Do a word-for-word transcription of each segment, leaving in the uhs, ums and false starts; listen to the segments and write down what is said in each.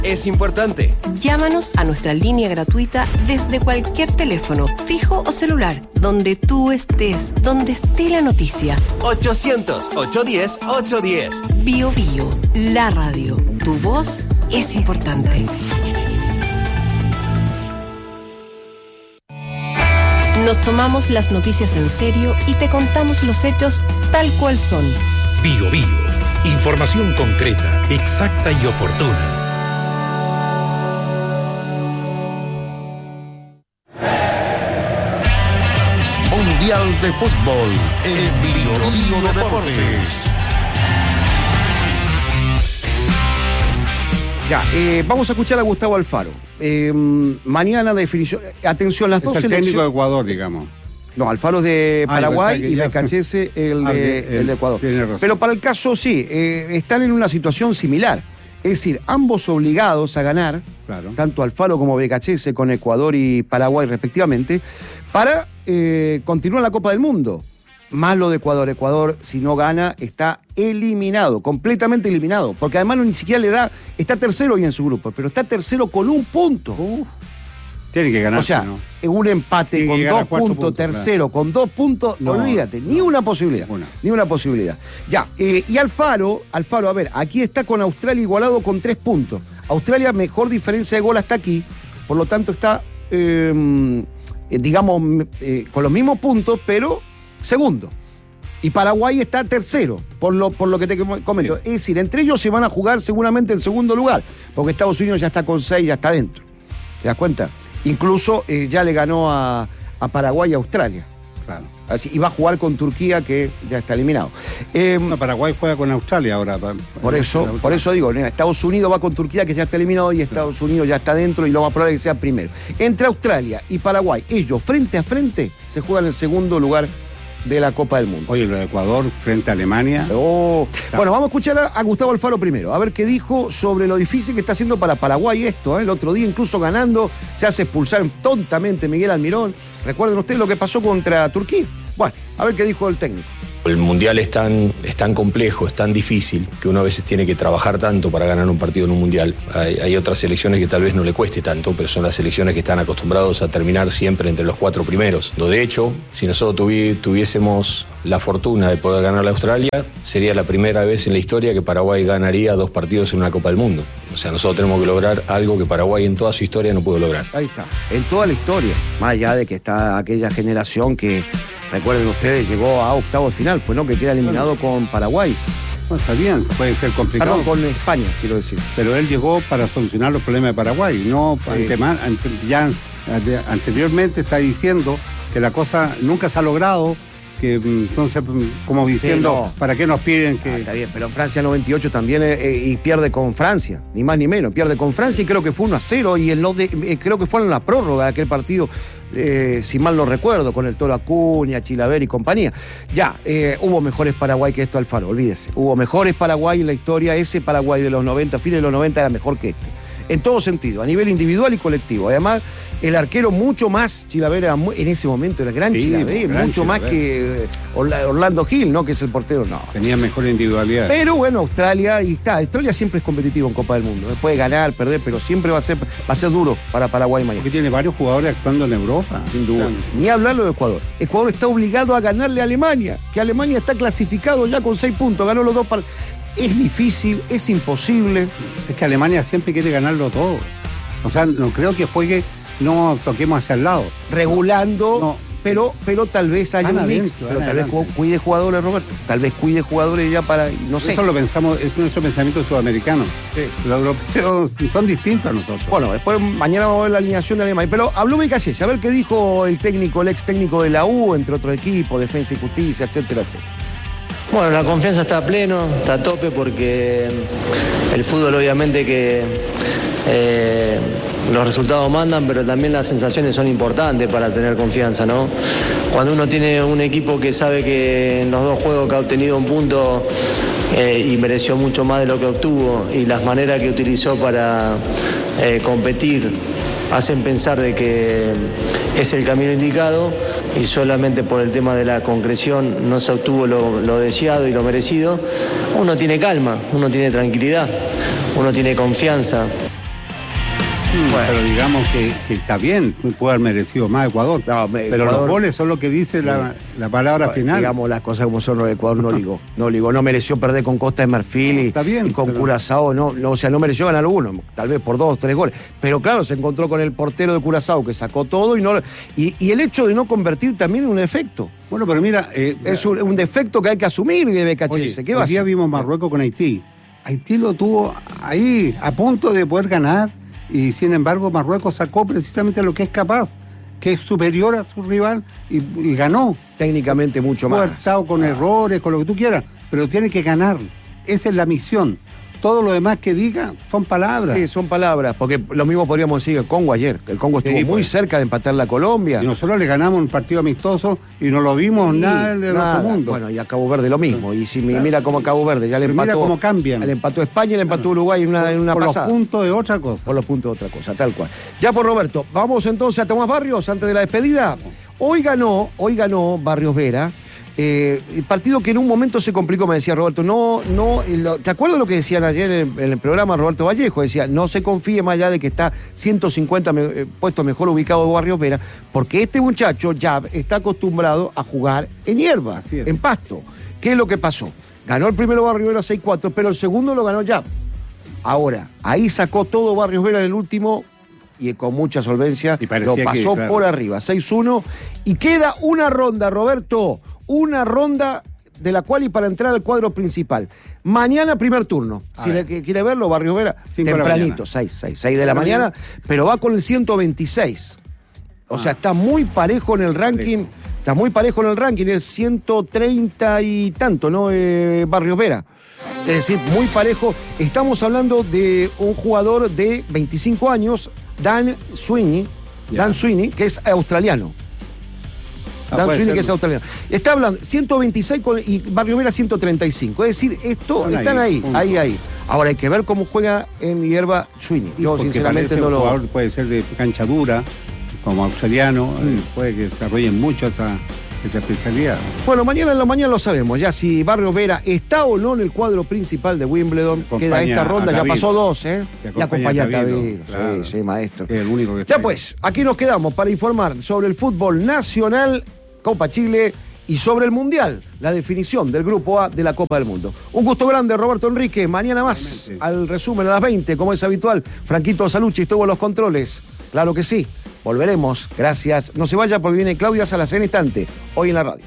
es importante. Llámanos a nuestra línea gratuita desde cualquier teléfono, fijo o celular, donde tú estés, donde esté la noticia. ochocientos, ochocientos diez, ochocientos diez. Bio Bio, la radio. Tu voz es importante. Nos tomamos las noticias en serio y te contamos los hechos tal cual son. Bio Bio. Información concreta, exacta y oportuna. Mundial de Fútbol en Bio Bio Deportes. Ya, eh, vamos a escuchar a Gustavo Alfaro. Eh, mañana definición. Atención, las es dos el selecciones. técnico de Ecuador, digamos. No, Alfaro es de Ah, Paraguay y ya... Becachese el, ah, de, el, el de Ecuador. Tiene razón. Pero para el caso sí, eh, están en una situación similar. Es decir, ambos obligados a ganar, claro, tanto Alfaro como Becachese con Ecuador y Paraguay respectivamente, para eh, continuar la Copa del Mundo. Más lo de Ecuador. Ecuador, si no gana, está eliminado, completamente eliminado. Porque además no, ni siquiera le da, está tercero hoy en su grupo, pero está tercero con un punto. Uh, tiene que ganar. O sea, ¿no? en un empate Tiene con dos puntos, puntos, tercero claro, con dos puntos, no, olvídate, no, ni una posibilidad. Una. Ni una posibilidad. Ya, eh, y Alfaro, Alfaro, a ver, aquí está con Australia igualado con tres puntos. Australia, mejor diferencia de gol hasta aquí, por lo tanto está, eh, eh, digamos, eh, con los mismos puntos, pero segundo. Y Paraguay está tercero, por lo, por lo que te comento. Sí. Es decir, entre ellos se van a jugar seguramente en segundo lugar, porque Estados Unidos ya está con seis, ya está dentro. ¿Te das cuenta? Incluso eh, ya le ganó a, a Paraguay y a Australia. Claro. Así, y va a jugar con Turquía, que ya está eliminado. Eh, no, Paraguay juega con Australia ahora. Para, por eso, por eso digo, Estados Unidos va con Turquía, que ya está eliminado, y Estados claro. Unidos ya está dentro, y lo más probable es que sea primero. Entre Australia y Paraguay, ellos frente a frente se juegan el segundo lugar de la Copa del Mundo. Oye, lo de Ecuador frente a Alemania. Oh. Bueno, vamos a escuchar a, a Gustavo Alfaro primero, a ver qué dijo sobre lo difícil que está haciendo para Paraguay esto. ¿eh? El otro día, incluso ganando, se hace expulsar tontamente Miguel Almirón. Recuerden ustedes lo que pasó contra Turquía. Bueno, a ver qué dijo el técnico. El Mundial es tan, es tan complejo, es tan difícil, que uno a veces tiene que trabajar tanto para ganar un partido en un Mundial. Hay, hay otras selecciones que tal vez no le cueste tanto, pero son las selecciones que están acostumbrados a terminar siempre entre los cuatro primeros. De hecho, si nosotros tuvi, tuviésemos la fortuna de poder ganar a Australia, sería la primera vez en la historia que Paraguay ganaría dos partidos en una Copa del Mundo. O sea, nosotros tenemos que lograr algo que Paraguay en toda su historia no pudo lograr. Ahí está, en toda la historia. Más allá de que está aquella generación que... Recuerden ustedes, llegó a octavos de final, fue no que queda eliminado bueno. con Paraguay. Bueno, está bien, puede ser complicado. Perdón, con España, quiero decir. Pero él llegó para solucionar los problemas de Paraguay, no sí. anteman, ante, ya anteriormente está diciendo que la cosa nunca se ha logrado, que entonces, como diciendo, sí, no. ¿para qué nos piden que...? Ah, está bien, pero en Francia noventa y ocho también eh, y pierde con Francia, ni más ni menos, pierde con Francia y creo que fue uno a cero y el no de, eh, creo que fue en la prórroga aquel partido, eh, si mal no recuerdo, con el Toro Acuña, Chilaver y compañía. Ya, eh, hubo mejores Paraguay que esto, Alfaro, olvídese. Hubo mejores Paraguay en la historia, ese Paraguay de los noventa, fines de los noventa era mejor que este. En todo sentido, a nivel individual y colectivo. Además, el arquero mucho más, Chilaver era muy, en ese momento era gran sí, Chilaver, gran mucho Chilaver. Más que Orlando Gil, ¿no? Que es el portero, no. Tenía mejor individualidad. Pero bueno, Australia, y está, Australia siempre es competitivo en Copa del Mundo. Puede ganar, perder, pero siempre va a ser, va a ser duro para Paraguay mañana. Porque tiene varios jugadores actuando en Europa. Sin duda. Claro. Ni hablarlo de Ecuador. Ecuador está obligado a ganarle a Alemania, que Alemania está clasificado ya con seis puntos, ganó los dos partidos. Es difícil, es imposible. Es que Alemania siempre quiere ganarlo todo. O sea, no creo que juegue, no toquemos hacia el lado. Regulando, no. pero, pero tal vez haya un mix. Pero tal adelante. vez cuide jugadores, Roberto. Tal vez cuide jugadores ya para, no sé. Eso lo pensamos, es nuestro pensamiento sudamericano. Sí. Los europeos son distintos a nosotros. Bueno, después mañana vamos a ver la alineación de Alemania. Pero habló Becachese, a ver qué dijo el técnico, el ex técnico de la U, entre otros equipos, Defensa y Justicia, etcétera, etcétera. Bueno, la confianza está a pleno, está a tope porque el fútbol obviamente que eh, los resultados mandan, pero también las sensaciones son importantes para tener confianza, ¿no? Cuando uno tiene un equipo que sabe que en los dos juegos que ha obtenido un punto eh, y mereció mucho más de lo que obtuvo y las maneras que utilizó para eh, competir hacen pensar de que es el camino indicado y solamente por el tema de la concreción no se obtuvo lo, lo deseado y lo merecido, uno tiene calma, uno tiene tranquilidad, uno tiene confianza. Bueno, pero digamos que, que está bien, puede haber merecido más Ecuador. No, me, pero Ecuador, los goles son lo que dice sí. la, la palabra no, final. Digamos las cosas como son, Ecuador no ligó. No ligó, no mereció perder con Costa de Marfil no, y, está bien, y con pero... Curazao, no, no, o sea, no mereció ganar uno, tal vez por dos, tres goles. Pero claro, se encontró con el portero de Curazao que sacó todo y no y, y el hecho de no convertir también es un defecto. Bueno, pero mira... Eh, es un, un defecto que hay que asumir, Becachese. ¿Qué va a hacer? Hoy día vimos Marruecos con Haití. Haití lo tuvo ahí, a punto de poder ganar, y sin embargo Marruecos sacó precisamente lo que es capaz, que es superior a su rival, y, y ganó. Técnicamente mucho más. Puede estado con ah. errores, con lo que tú quieras, pero tiene que ganar. Esa es la misión. Todo lo demás que diga son palabras. Sí, son palabras, porque lo mismo podríamos decir el Congo ayer. El Congo estuvo sí, muy pues. cerca de empatar la Colombia. Y nosotros le ganamos un partido amistoso y no lo vimos sí, nada del otro mundo. Bueno, y a Cabo Verde lo mismo. Y si claro. mira cómo Cabo Verde ya le empató. Mira cómo cambian. Le empató España y le empató claro. Uruguay en una, en una Por pasada. Por los puntos de otra cosa. Por los puntos de otra cosa, tal cual. Ya por Roberto, vamos entonces a Tomás Barrios antes de la despedida. Hoy ganó, hoy ganó Barrios Vera. Eh, el partido que en un momento se complicó, me decía Roberto, no, no, lo, ¿te acuerdas lo que decían ayer en, en el programa Roberto Vallejo? Decía, no se confíe más allá de que está ciento cincuenta me, eh, puestos mejor ubicado de Barrios Vera, porque este muchacho ya está acostumbrado a jugar en hierba, en pasto. ¿Qué es lo que pasó? Ganó el primero Barrios Vera seis cuatro, pero el segundo lo ganó ya. Ahora, ahí sacó todo Barrios Vera en el último y con mucha solvencia lo pasó que, claro. por arriba, seis uno, y queda una ronda, Roberto. Una ronda de la cual y para entrar al cuadro principal. Mañana primer turno. A si le quiere verlo, Barrios Vera, tempranito, seis, seis, seis de la mañana, pero va con el ciento veintiséis. O ah. sea, está muy parejo en el ranking, está muy parejo en el ranking, el ciento treinta y tanto, ¿no? Eh, Barrios Vera. Es decir, muy parejo. Estamos hablando de un jugador de veinticinco años, Dan Sweeney, yeah. Dan Sweeney, que es australiano. Dan ah, Sweeney, que es australiano. Está hablando ciento veintiséis con, y Barrios Vera ciento treinta y cinco. Es decir, esto están, están ahí, ahí, ahí, ahí. Ahora hay que ver cómo juega en hierba Sweeney. Yo sinceramente no un lo... jugador puede ser de cancha dura, como australiano, mm. eh, puede que desarrollen mucho esa, esa especialidad. Bueno, mañana en la mañana lo sabemos, ya si Barrios Vera está o no en el cuadro principal de Wimbledon. Queda esta ronda, ya pasó dos, ¿eh? Y acompaña a Tavilo. Claro. Sí, sí, maestro. Es el único que ya pues, aquí nos quedamos para informar sobre el fútbol nacional, Copa Chile y sobre el Mundial, la definición del Grupo A de la Copa del Mundo. Un gusto grande, Roberto Enrique. Mañana más, Realmente. al resumen a las veinte, como es habitual. Franquito Salucci estuvo en los controles. Claro que sí. Volveremos. Gracias. No se vaya porque viene Claudia Salas en instante, hoy en la radio.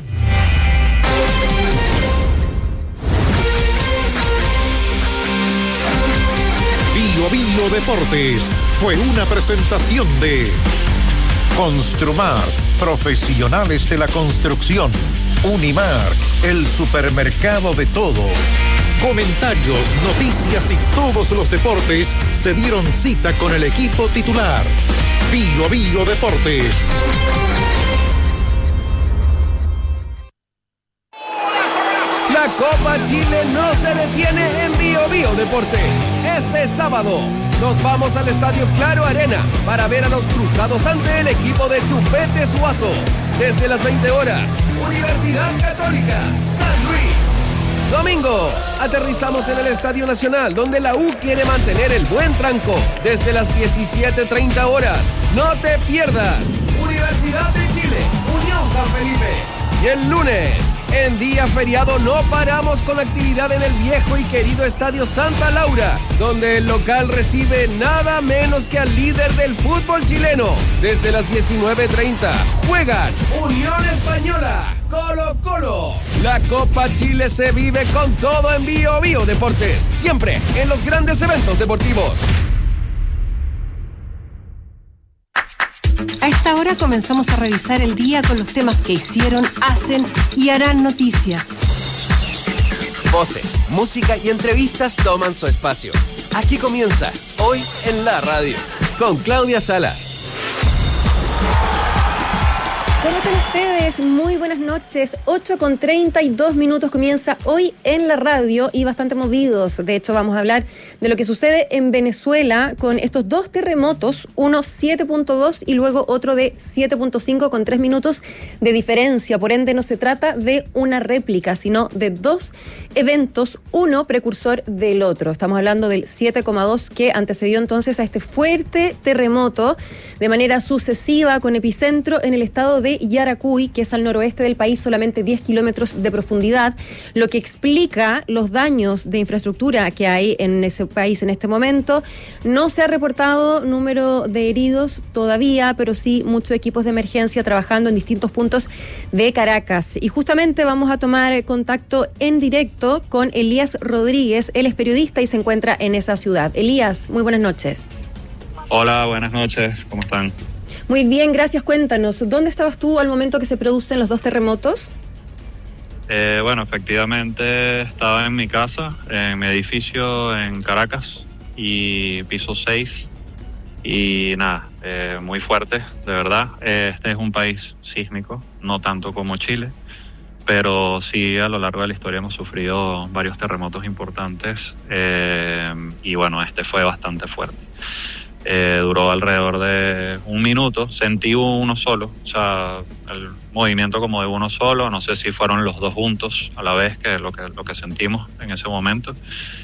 Bio Bio Deportes fue una presentación de Construmar, profesionales de la construcción. Unimar, el supermercado de todos. Comentarios, noticias y todos los deportes se dieron cita con el equipo titular. Bio Bio Deportes. La Copa Chile no se detiene en Bio Bio Deportes. Este sábado nos vamos al Estadio Claro Arena para ver a los cruzados ante el equipo de Chupete Suazo. Desde las veinte horas, Universidad Católica, San Luis. Domingo, aterrizamos en el Estadio Nacional, donde la U quiere mantener el buen tranco. Desde las diecisiete treinta horas, no te pierdas. Universidad de Chile, Unión San Felipe. Y el lunes, en día feriado, no paramos con actividad en el viejo y querido Estadio Santa Laura, donde el local recibe nada menos que al líder del fútbol chileno. Desde las diecinueve treinta, juegan Unión Española, Colo Colo. La Copa Chile se vive con todo en Bio Bio Deportes, siempre en los grandes eventos deportivos. A esta hora comenzamos a revisar el día con los temas que hicieron, hacen y harán noticia. Voces, música y entrevistas toman su espacio. Aquí comienza, Hoy en la Radio, con Claudia Salas. ¿Cómo están ustedes? Muy buenas noches. ocho con treinta y dos minutos comienza hoy en la radio y bastante movidos. De hecho, vamos a hablar de lo que sucede en Venezuela con estos dos terremotos, uno siete punto dos y luego otro de siete punto cinco con tres minutos de diferencia. Por ende, no se trata de una réplica, sino de dos eventos, uno precursor del otro. Estamos hablando del siete coma dos que antecedió entonces a este fuerte terremoto de manera sucesiva con epicentro en el estado de Yaracuy, que es al noroeste del país, solamente diez kilómetros de profundidad, lo que explica los daños de infraestructura que hay en ese país en este momento. No se ha reportado número de heridos todavía, pero sí muchos equipos de emergencia trabajando en distintos puntos de Caracas. Y justamente vamos a tomar contacto en directo con Elías Rodríguez. Él es periodista y se encuentra en esa ciudad. Elías, muy buenas noches. Hola, buenas noches, ¿cómo están? Muy bien, gracias. Cuéntanos, ¿dónde estabas tú al momento que se producen los dos terremotos? Eh, bueno, efectivamente estaba en mi casa, en mi edificio en Caracas, y piso seis, y nada, eh, muy fuerte, de verdad. Este es un país sísmico, no tanto como Chile, pero sí a lo largo de la historia hemos sufrido varios terremotos importantes, eh, y bueno, este fue bastante fuerte. Eh, duró alrededor de un minuto, sentí uno solo, o sea, el movimiento como de uno solo, no sé si fueron los dos juntos a la vez, que es lo que, lo que sentimos en ese momento,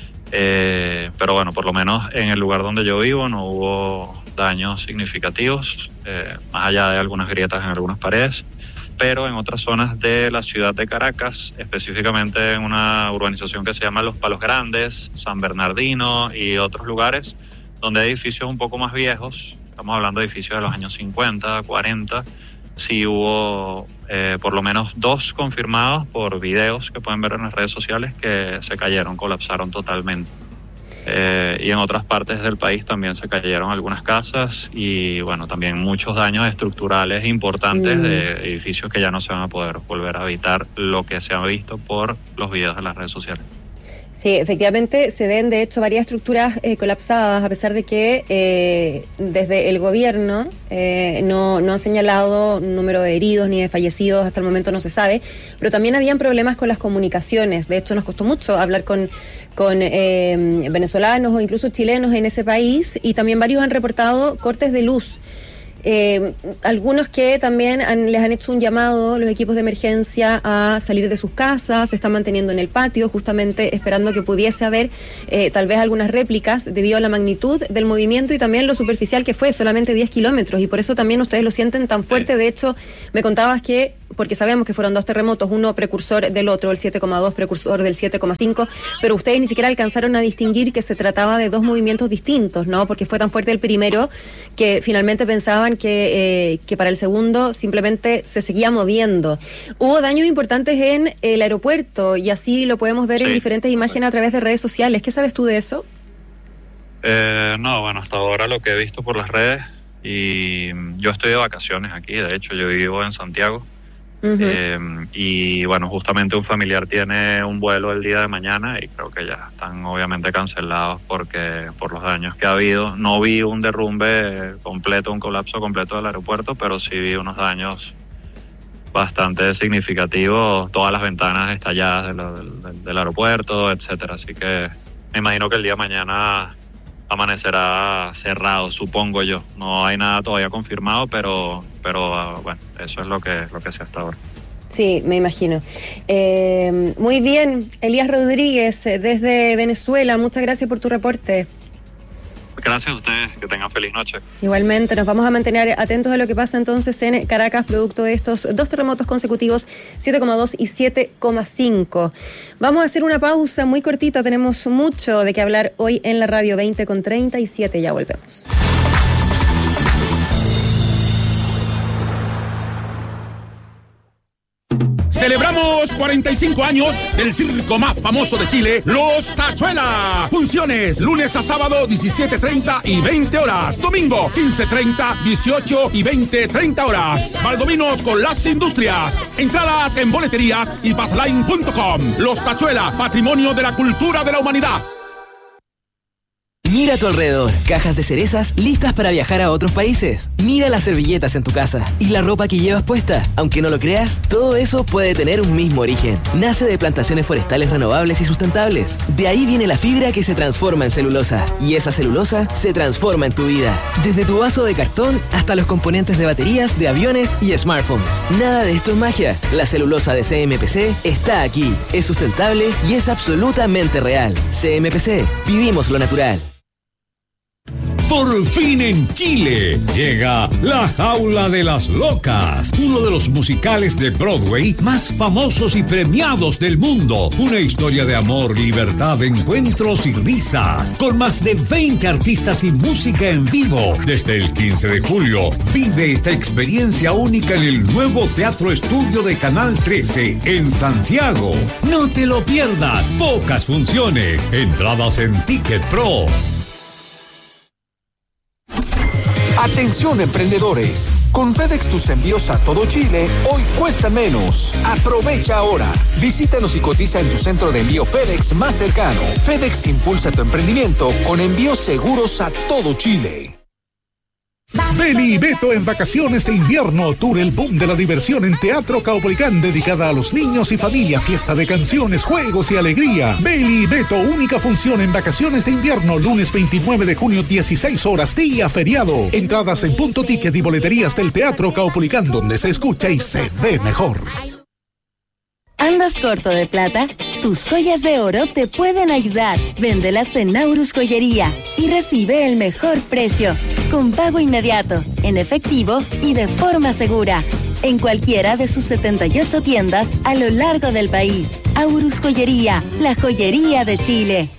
eh, pero bueno, por lo menos en el lugar donde yo vivo no hubo daños significativos, eh, más allá de algunas grietas en algunas paredes, pero en otras zonas de la ciudad de Caracas, específicamente en una urbanización que se llama Los Palos Grandes, San Bernardino y otros lugares, donde hay edificios un poco más viejos, estamos hablando de edificios de los años cincuenta, cuarenta, sí hubo eh, por lo menos dos confirmados por videos que pueden ver en las redes sociales que se cayeron, colapsaron totalmente. Eh, y en otras partes del país también se cayeron algunas casas y bueno, también muchos daños estructurales importantes mm. de edificios que ya no se van a poder volver a habitar, lo que se ha visto por los videos de las redes sociales. Sí, efectivamente se ven de hecho varias estructuras eh, colapsadas, a pesar de que eh, desde el gobierno eh, no, no han señalado número de heridos ni de fallecidos, hasta el momento no se sabe, pero también habían problemas con las comunicaciones. De hecho nos costó mucho hablar con, con eh, venezolanos o incluso chilenos en ese país, y también varios han reportado cortes de luz. Eh, algunos que también han, les han hecho un llamado los equipos de emergencia a salir de sus casas, se están manteniendo en el patio justamente esperando que pudiese haber eh, tal vez algunas réplicas debido a la magnitud del movimiento y también lo superficial que fue, solamente diez kilómetros, y por eso también ustedes lo sienten tan fuerte. De hecho, me contabas que, porque sabemos que fueron dos terremotos, uno precursor del otro, el siete coma dos precursor del siete coma cinco, pero ustedes ni siquiera alcanzaron a distinguir que se trataba de dos movimientos distintos, ¿no? Porque fue tan fuerte el primero que finalmente pensaban que, eh, que para el segundo simplemente se seguía moviendo. Hubo daños importantes en el aeropuerto y así lo podemos ver sí. en diferentes imágenes a través de redes sociales. ¿Qué sabes tú de eso? Eh, no, bueno, hasta ahora lo que he visto por las redes, y yo estoy de vacaciones aquí, de hecho yo vivo en Santiago. Uh-huh. Eh, y bueno, justamente un familiar tiene un vuelo el día de mañana y creo que ya están obviamente cancelados porque por los daños que ha habido. No vi un derrumbe completo, un colapso completo del aeropuerto, pero sí vi unos daños bastante significativos, todas las ventanas estalladas de lo, del, del aeropuerto, etcétera. Así que me imagino que el día de mañana amanecerá cerrado, supongo yo. No hay nada todavía confirmado, pero, pero uh, bueno, eso es lo que, lo que sé hasta ahora. Sí, me imagino. Eh, muy bien, Elías Rodríguez, desde Venezuela, muchas gracias por tu reporte. Gracias a ustedes, que tengan feliz noche. Igualmente, nos vamos a mantener atentos a lo que pasa entonces en Caracas, producto de estos dos terremotos consecutivos, siete coma dos y siete coma cinco. Vamos a hacer una pausa muy cortita, tenemos mucho de qué hablar hoy en la radio. Veinte con treinta y siete, ya volvemos. Celebramos cuarenta y cinco años del circo más famoso de Chile, Los Tachuela. Funciones lunes a sábado diecisiete treinta y veinte horas. Domingo quince treinta, dieciocho y veinte treinta horas. Valdominos con las industrias. Entradas en boleterías y passline punto com. Los Tachuela, patrimonio de la cultura de la humanidad. Mira a tu alrededor, cajas de cerezas listas para viajar a otros países. Mira las servilletas en tu casa y la ropa que llevas puesta. Aunque no lo creas, todo eso puede tener un mismo origen. Nace de plantaciones forestales renovables y sustentables. De ahí viene la fibra que se transforma en celulosa. Y esa celulosa se transforma en tu vida. Desde tu vaso de cartón hasta los componentes de baterías, de aviones y smartphones. Nada de esto es magia. La celulosa de C M P C está aquí. Es sustentable y es absolutamente real. C M P C. Vivimos lo natural. Por fin en Chile llega La Jaula de las Locas, uno de los musicales de Broadway más famosos y premiados del mundo. Una historia de amor, libertad, encuentros y risas, con más de veinte artistas y música en vivo. Desde el quince de julio, vive esta experiencia única en el nuevo Teatro Estudio de Canal trece en Santiago. No te lo pierdas, pocas funciones, entradas en Ticket Pro. Atención emprendedores, con FedEx tus envíos a todo Chile hoy cuestan menos. Aprovecha ahora. Visítanos y cotiza en tu centro de envío FedEx más cercano. FedEx impulsa tu emprendimiento con envíos seguros a todo Chile. Beli y Beto en vacaciones de invierno, tour el boom de la diversión en Teatro Caupolicán, dedicada a los niños y familia, fiesta de canciones, juegos y alegría. Beli y Beto, única función en vacaciones de invierno, lunes veintinueve de junio, dieciséis horas, día feriado. Entradas en Punto Ticket y boleterías del Teatro Caupolicán, donde se escucha y se ve mejor. ¿Andas corto de plata? Tus joyas de oro te pueden ayudar. Véndelas en Naurus Joyería y recibe el mejor precio, con pago inmediato, en efectivo y de forma segura, en cualquiera de sus setenta y ocho tiendas a lo largo del país. Aurus Joyería, la joyería de Chile.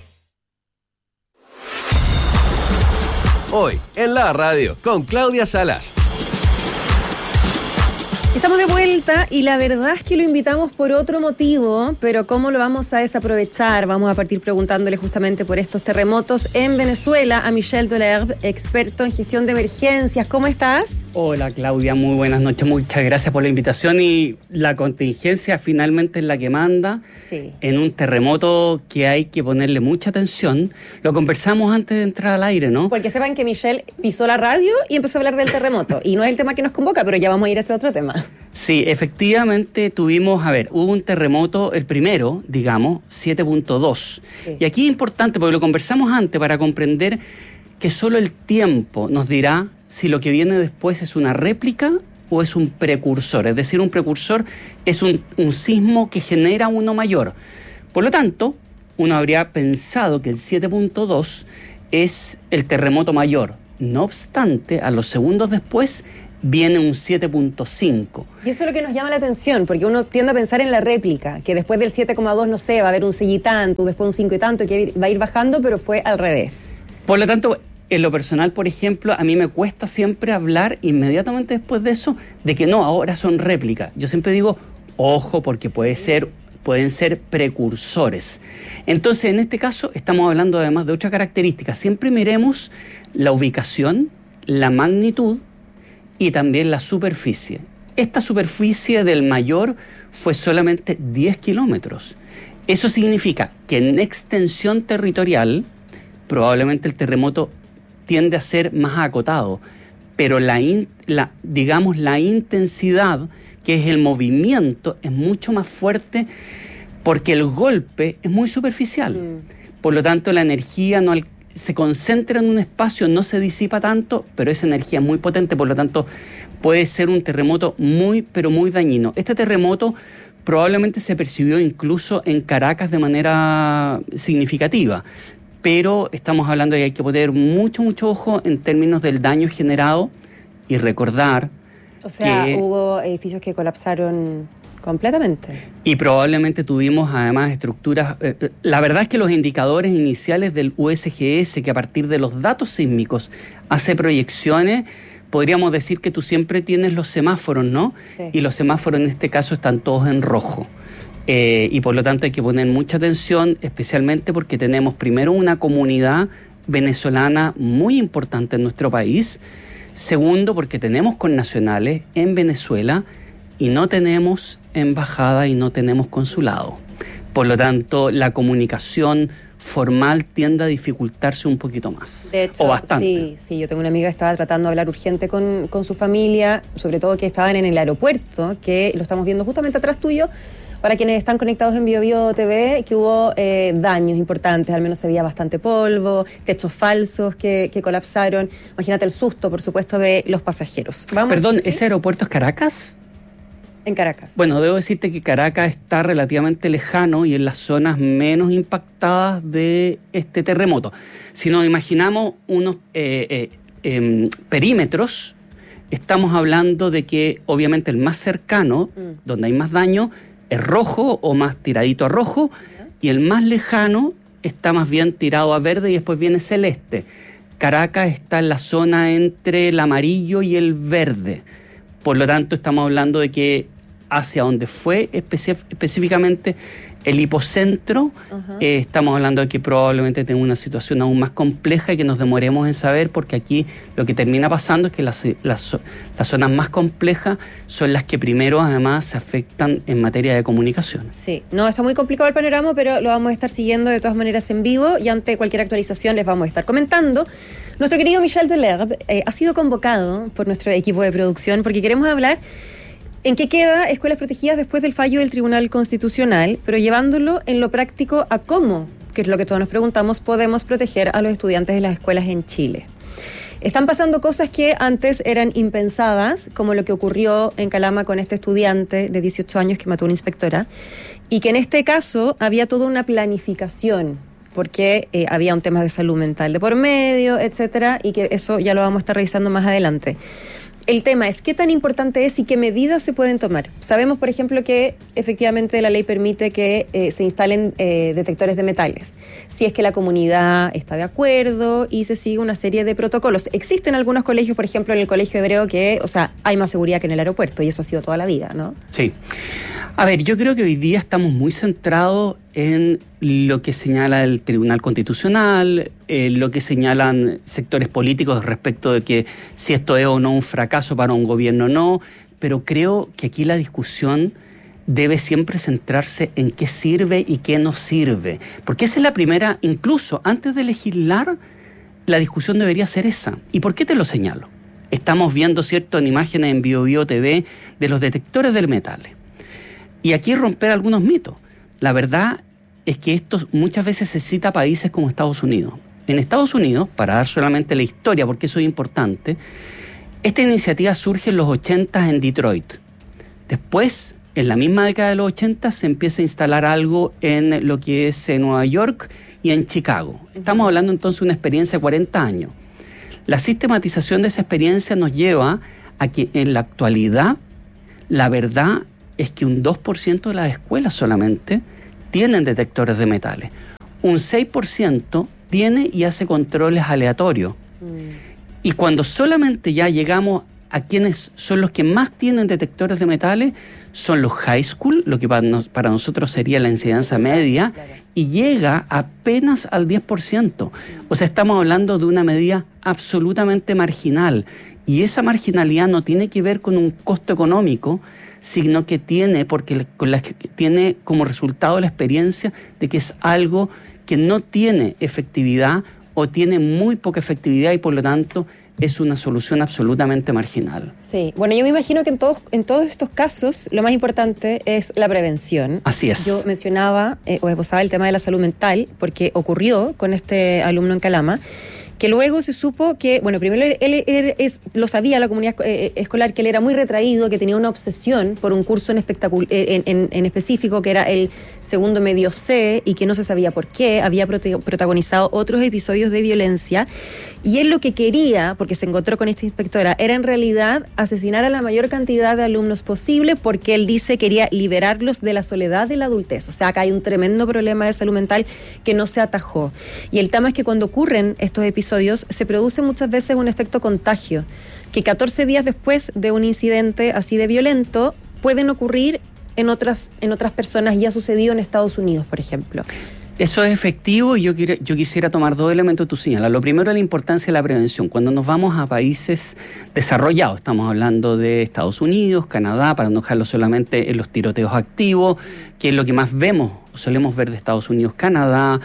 Hoy, en la radio, con Claudia Salas. Estamos de vuelta y la verdad es que lo invitamos por otro motivo, pero ¿cómo lo vamos a desaprovechar? Vamos a partir preguntándole justamente por estos terremotos en Venezuela a Michel Dolerbe, experto en gestión de emergencias. ¿Cómo estás? Hola Claudia, muy buenas noches, muchas gracias por la invitación y la contingencia finalmente es la que manda. Sí. En un terremoto que hay que ponerle mucha atención. Lo conversamos antes de entrar al aire, ¿no? Porque sepan que Michel pisó la radio y empezó a hablar del terremoto y no es el tema que nos convoca, pero ya vamos a ir a ese otro tema. Sí, efectivamente tuvimos, a ver, hubo un terremoto, el primero, digamos, siete punto dos. Sí. Y aquí es importante, porque lo conversamos antes, para comprender que solo el tiempo nos dirá si lo que viene después es una réplica o es un precursor. Es decir, un precursor es un, un sismo que genera uno mayor. Por lo tanto, uno habría pensado que el siete punto dos es el terremoto mayor. No obstante, a los segundos después viene un siete punto cinco. Y eso es lo que nos llama la atención, porque uno tiende a pensar en la réplica, que después del siete coma dos, no sé, va a haber un seis y tanto, después un cinco y tanto, que va a ir bajando, pero fue al revés. Por lo tanto, en lo personal, por ejemplo, a mí me cuesta siempre hablar inmediatamente después de eso, de que no, ahora son réplicas. Yo siempre digo, ojo, porque puede ser, pueden ser precursores. Entonces, en este caso, estamos hablando además de otra característica. Siempre miremos la ubicación, la magnitud, y también la superficie. Esta superficie del mayor fue solamente diez kilómetros. Eso significa que en extensión territorial probablemente el terremoto tiende a ser más acotado, pero la, in, la, digamos, la intensidad, que es el movimiento, es mucho más fuerte porque el golpe es muy superficial. Mm. Por lo tanto, la energía no alcanza, se concentra en un espacio, no se disipa tanto, pero esa energía es muy potente, por lo tanto puede ser un terremoto muy, pero muy dañino. Este terremoto probablemente se percibió incluso en Caracas de manera significativa, pero estamos hablando de que hay que poner mucho, mucho ojo en términos del daño generado y recordar O sea, que hubo edificios que colapsaron completamente. Y probablemente tuvimos además estructuras... Eh, la verdad es que los indicadores iniciales del U S G S, que a partir de los datos sísmicos hace proyecciones, podríamos decir que tú siempre tienes los semáforos, ¿no? Sí. Y los semáforos en este caso están todos en rojo. Eh, y por lo tanto hay que poner mucha atención, especialmente porque tenemos primero una comunidad venezolana muy importante en nuestro país. Segundo, porque tenemos connacionales en Venezuela y no tenemos embajada y no tenemos consulado. Por lo tanto, la comunicación formal tiende a dificultarse un poquito más. De hecho, o bastante. Sí, sí, yo tengo una amiga que estaba tratando de hablar urgente con, con su familia, sobre todo que estaban en el aeropuerto, que lo estamos viendo justamente atrás tuyo, para quienes están conectados en Bio Bio T V, que hubo eh, daños importantes, al menos se veía bastante polvo, techos falsos que, que colapsaron. Imagínate el susto, por supuesto, de los pasajeros. Vamos, Perdón, ¿sí? ¿ese aeropuerto es Caracas? En Caracas. Bueno, debo decirte que Caracas está relativamente lejano y en las zonas menos impactadas de este terremoto. Si nos imaginamos unos eh, eh, eh, perímetros, estamos hablando de que obviamente el más cercano, mm. donde hay más daño, es rojo o más tiradito a rojo, ¿ya? Y el más lejano está más bien tirado a verde y después viene celeste. Caracas está en la zona entre el amarillo y el verde. Por lo tanto, estamos hablando de que hacia donde fue especi- específicamente el hipocentro, uh-huh. eh, estamos hablando de que probablemente tenga una situación aún más compleja y que nos demoremos en saber, porque aquí lo que termina pasando es que las, las, las zonas más complejas son las que primero además se afectan en materia de comunicación. Sí, no, está muy complicado el panorama, pero lo vamos a estar siguiendo de todas maneras en vivo y ante cualquier actualización les vamos a estar comentando. Nuestro querido Michel Delerbe eh, ha sido convocado por nuestro equipo de producción porque queremos hablar en qué queda Escuelas Protegidas después del fallo del Tribunal Constitucional, pero llevándolo en lo práctico a cómo, que es lo que todos nos preguntamos, podemos proteger a los estudiantes de las escuelas en Chile. Están pasando cosas que antes eran impensadas, como lo que ocurrió en Calama con este estudiante de dieciocho años que mató a una inspectora, y que en este caso había toda una planificación, porque eh, había un tema de salud mental de por medio, etcétera, y que eso ya lo vamos a estar revisando más adelante. El tema es qué tan importante es y qué medidas se pueden tomar. Sabemos, por ejemplo, que efectivamente la ley permite que eh, se instalen eh, detectores de metales, si es que la comunidad está de acuerdo y se sigue una serie de protocolos. Existen algunos colegios, por ejemplo, en el Colegio Hebreo, que, o sea, hay más seguridad que en el aeropuerto, y eso ha sido toda la vida, ¿no? Sí. A ver, yo creo que hoy día estamos muy centrados en lo que señala el Tribunal Constitucional, eh, lo que señalan sectores políticos respecto de que si esto es o no un fracaso para un gobierno o no, pero creo que aquí la discusión debe siempre centrarse en qué sirve y qué no sirve, porque esa es la primera, incluso antes de legislar, la discusión debería ser esa. ¿Y por qué te lo señalo? Estamos viendo, ¿cierto?, en imágenes en Bio Bio T V de los detectores de metales. Y aquí romper algunos mitos. La verdad es que esto muchas veces se cita a países como Estados Unidos. En Estados Unidos, para dar solamente la historia, porque eso es importante, esta iniciativa surge en los ochenta en Detroit. Después, en la misma década de los ochenta, se empieza a instalar algo en lo que es en Nueva York y en Chicago. Estamos hablando entonces de una experiencia de cuarenta años. La sistematización de esa experiencia nos lleva a que en la actualidad, la verdad es que un dos por ciento de las escuelas solamente tienen detectores de metales. Un seis por ciento tiene y hace controles aleatorios. Mm. Y cuando solamente ya llegamos a quienes son los que más tienen detectores de metales, son los high school, lo que para, nos, para nosotros sería la enseñanza media, y llega apenas al diez por ciento. O sea, estamos hablando de una medida absolutamente marginal. Y esa marginalidad no tiene que ver con un costo económico, sino que tiene, porque con la, tiene como resultado la experiencia de que es algo que no tiene efectividad o tiene muy poca efectividad y por lo tanto es una solución absolutamente marginal. Sí, bueno, yo me imagino que en todos, en todos estos casos lo más importante es la prevención. Así es. Yo mencionaba eh, o esbozaba el tema de la salud mental porque ocurrió con este alumno en Calama, que luego se supo que, bueno, primero él, él, él es, lo sabía la comunidad eh, escolar, que él era muy retraído, que tenía una obsesión por un curso en, espectacu- en, en, en específico, que era el segundo medio C, y que no se sabía por qué, había prote- protagonizado otros episodios de violencia, y él lo que quería, porque se encontró con esta inspectora, era en realidad asesinar a la mayor cantidad de alumnos posible, porque él dice quería liberarlos de la soledad de la adultez. O sea, acá hay un tremendo problema de salud mental que no se atajó. Y el tema es que cuando ocurren estos episodios, se produce muchas veces un efecto contagio, que catorce días después de un incidente así de violento pueden ocurrir en otras, en otras personas. Ya ha sucedido en Estados Unidos, por ejemplo. Eso es efectivo y yo, quiero, yo quisiera tomar dos elementos que tú señalas. Lo primero es la importancia de la prevención. Cuando nos vamos a países desarrollados, estamos hablando de Estados Unidos, Canadá, para no dejarlo solamente en los tiroteos activos, que es lo que más vemos, solemos ver de Estados Unidos, Canadá,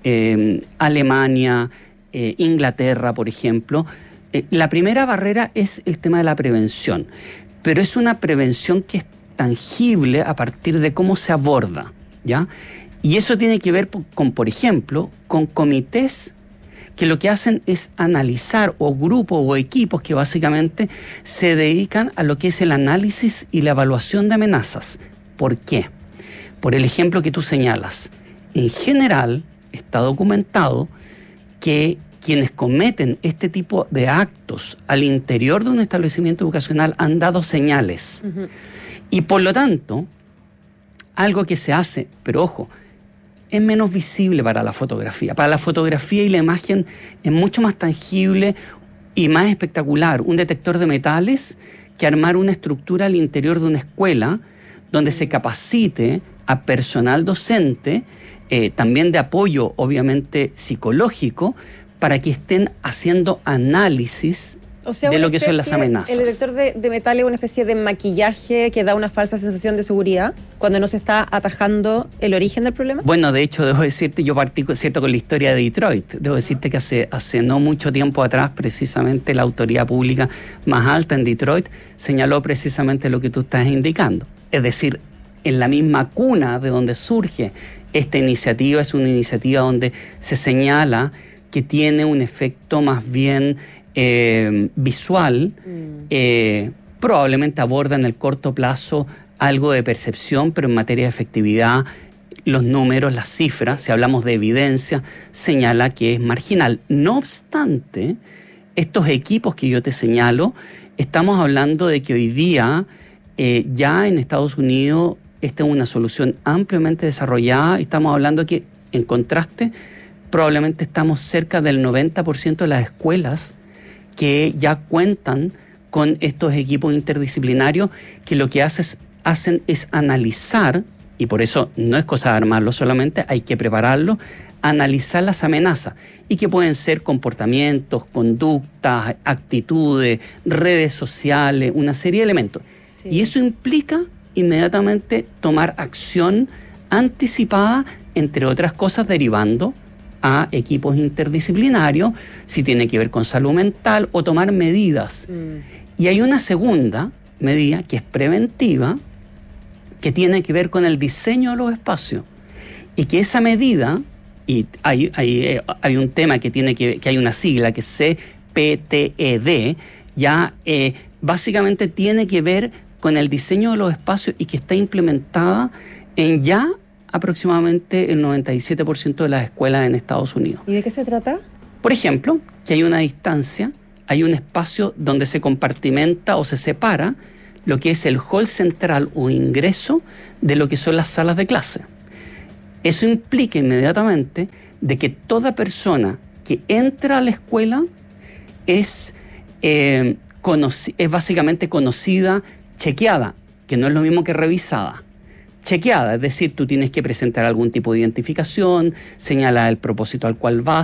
eh, Alemania, eh, Inglaterra, por ejemplo. Eh, la primera barrera es el tema de la prevención, pero es una prevención que es tangible a partir de cómo se aborda, ¿ya? Y eso tiene que ver con, por ejemplo, con comités que lo que hacen es analizar, o grupos o equipos que básicamente se dedican a lo que es el análisis y la evaluación de amenazas. ¿Por qué? Por el ejemplo que tú señalas. En general, está documentado que quienes cometen este tipo de actos al interior de un establecimiento educacional han dado señales. Uh-huh. Y por lo tanto, algo que se hace, pero ojo, es menos visible para la fotografía. Para la fotografía y la imagen es mucho más tangible y más espectacular un detector de metales que armar una estructura al interior de una escuela donde se capacite a personal docente, eh, también de apoyo, obviamente, psicológico, para que estén haciendo análisis o sea, de lo que especie, son las amenazas. El detector de, de metal es una especie de maquillaje que da una falsa sensación de seguridad cuando no se está atajando el origen del problema. Bueno, de hecho, debo decirte, yo partí cierto con la historia de Detroit. Debo decirte que hace, hace no mucho tiempo atrás, precisamente la autoridad pública más alta en Detroit señaló precisamente lo que tú estás indicando. Es decir, en la misma cuna de donde surge esta iniciativa, es una iniciativa donde se señala que tiene un efecto más bien eh, visual, mm. eh, probablemente aborda en el corto plazo algo de percepción, pero en materia de efectividad, los números, las cifras, si hablamos de evidencia, señala que es marginal. No obstante, estos equipos que yo te señalo, estamos hablando de que hoy día eh, ya en Estados Unidos esta es una solución ampliamente desarrollada. Estamos hablando que, en contraste, probablemente estamos cerca del noventa por ciento de las escuelas que ya cuentan con estos equipos interdisciplinarios que lo que haces, hacen es analizar, y por eso no es cosa de armarlo solamente, hay que prepararlo, analizar las amenazas, y que pueden ser comportamientos, conductas, actitudes, redes sociales, una serie de elementos. Sí. Y eso implica inmediatamente tomar acción anticipada, entre otras cosas, derivando a equipos interdisciplinarios, si tiene que ver con salud mental, o tomar medidas. Mm. Y hay una segunda medida que es preventiva, que tiene que ver con el diseño de los espacios. Y que esa medida, y hay, hay, hay un tema que tiene que, que hay una sigla que es C P T E D, ya eh, básicamente tiene que ver con el diseño de los espacios y que está implementada en ya aproximadamente el noventa y siete por ciento de las escuelas en Estados Unidos. ¿Y de qué se trata? Por ejemplo, que hay una distancia, hay un espacio donde se compartimenta o se separa lo que es el hall central o ingreso de lo que son las salas de clase. Eso implica inmediatamente de que toda persona que entra a la escuela es, eh, conoci- es básicamente conocida, chequeada, que no es lo mismo que revisada. Chequeada, es decir, tú tienes que presentar algún tipo de identificación, señalar el propósito al cual vas,